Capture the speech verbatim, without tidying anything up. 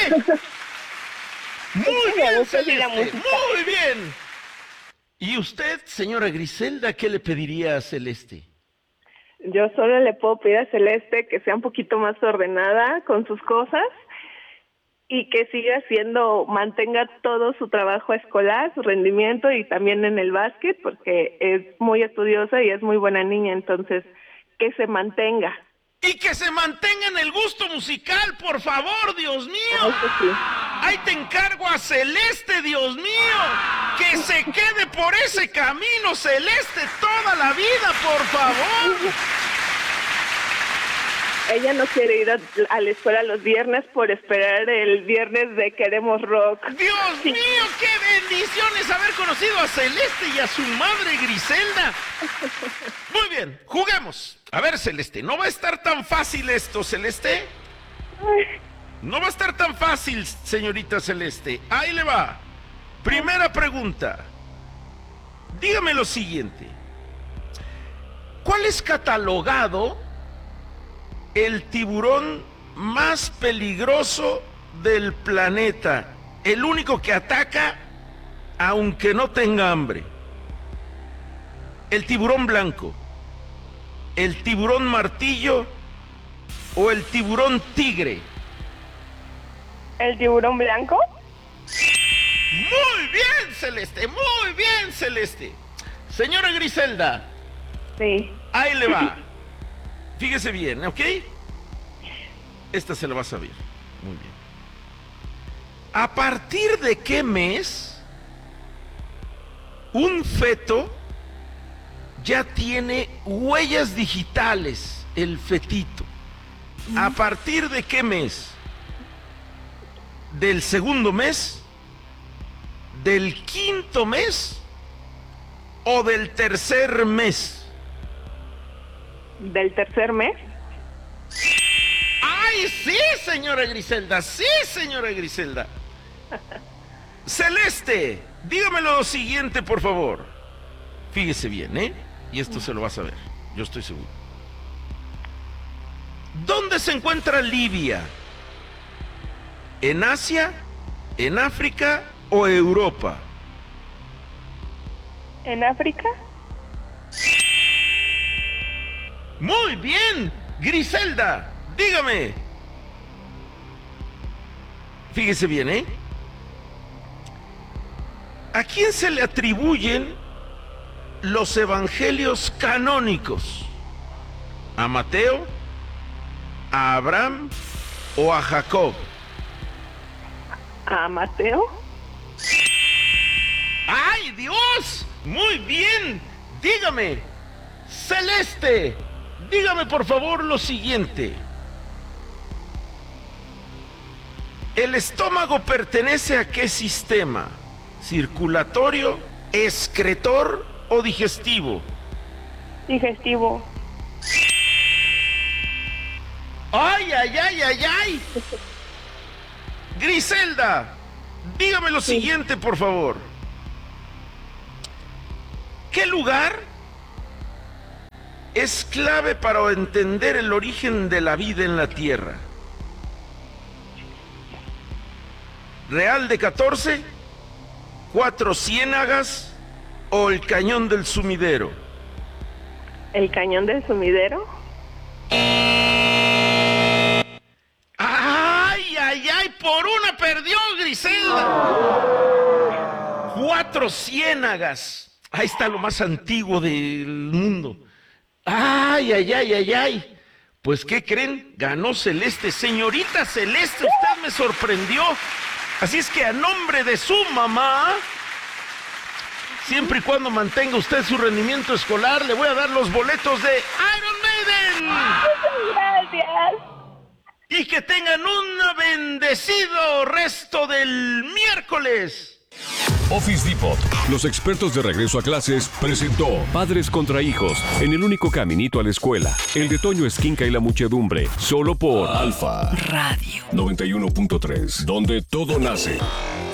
Muy bien, Celeste, muy bien. ¿Y usted, señora Griselda, qué le pediría a Celeste? Yo solo le puedo pedir a Celeste que sea un poquito más ordenada con sus cosas y que siga haciendo, mantenga todo su trabajo escolar, su rendimiento y también en el básquet, porque es muy estudiosa y es muy buena niña, entonces que se mantenga. Y que se mantenga en el gusto musical, por favor, Dios mío. Ay, que sí. Ahí te encargo a Celeste, Dios mío. Que se quede por ese camino, Celeste, toda la vida, por favor. Ella no quiere ir a, a la escuela los viernes por esperar el viernes de Queremos Rock. Dios Sí. mío, qué bendiciones haber conocido a Celeste y a su madre Griselda. Muy bien, juguemos. A ver, Celeste, no va a estar tan fácil esto, Celeste. No va a estar tan fácil, señorita Celeste. Ahí le va. Primera pregunta. Dígame lo siguiente. ¿Cuál es catalogado el tiburón más peligroso del planeta? El único que ataca aunque no tenga hambre. ¿El tiburón blanco, el tiburón martillo o el tiburón tigre? ¿El tiburón blanco? Muy bien, Celeste, muy bien, Celeste. Señora Griselda, Sí. ahí le va. Fíjese bien, ¿ok? Esta se la va a saber. Muy bien. ¿A partir de qué mes un feto ya tiene huellas digitales, el fetito? ¿A partir de qué mes? ¿Del segundo mes? ¿Del quinto mes? ¿O del tercer mes? ¿Del tercer mes? ¡Ay, sí, señora Griselda! ¡Sí, señora Griselda! Celeste, dígame lo siguiente, por favor. Fíjese bien, ¿eh? Y esto se lo va a saber, yo estoy seguro. ¿Dónde se encuentra Libia? ¿En Asia, en África o Europa? ¿En África? Muy bien, Griselda, dígame. Fíjese bien, ¿eh? ¿A quién se le atribuyen los evangelios canónicos? ¿A Mateo, a Abraham o a Jacob? ¿A Mateo? ¡Ay, Dios! Muy bien, dígame, Celeste, dígame por favor lo siguiente. ¿El estómago pertenece a qué sistema? ¿Circulatorio, excretor o digestivo? Digestivo. ¡Ay, ay, ay, ay, ay! Griselda, dígame lo Sí. siguiente, por favor. ¿Qué lugar es clave para entender el origen de la vida en la Tierra? ¿Real de catorce, Cuatro Ciénagas o el Cañón del Sumidero? ¿El cañón del sumidero? ¡Ay, ay, ay! Por una perdió Griselda. Cuatro Ciénagas. Ahí está lo más antiguo del mundo. ¡Ay, ay, ay, ay, ay! Pues, ¿qué creen? Ganó Celeste. Señorita Celeste, usted me sorprendió. Así es que a nombre de su mamá, siempre y cuando mantenga usted su rendimiento escolar, le voy a dar los boletos de Iron Maiden. Gracias. Y que tengan un bendecido resto del miércoles. Office Depot, los expertos de regreso a clases, presentó Padres contra Hijos, en el único caminito a la escuela. El de Toño Esquinca y la muchedumbre, solo por Alfa Radio noventa y uno punto tres, donde todo nace.